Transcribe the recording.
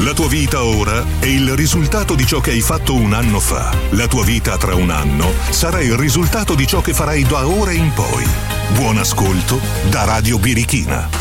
La tua vita ora è il risultato di ciò che hai fatto un anno fa. La tua vita tra un anno sarà il risultato di ciò che farai da ora in poi. Buon ascolto da Radio Birichina.